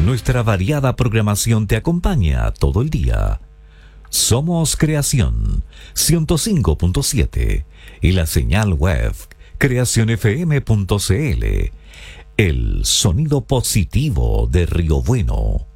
Nuestra variada programación te acompaña todo el día. Somos Creación 105.7 y la señal web creacionfm.cl. El sonido positivo de Río Bueno.